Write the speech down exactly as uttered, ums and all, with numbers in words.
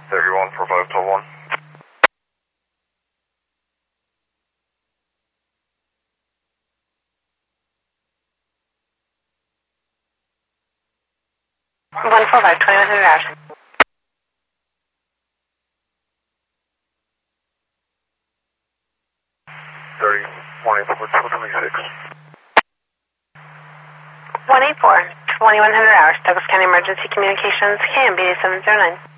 thirty-one for five twelve one. one four five, twenty-one hundred hours. thirty, one eighty-four, twenty-six. one eighty-four, twenty-one hundred hours, Douglas County Emergency Communications, K M B seven zero nine.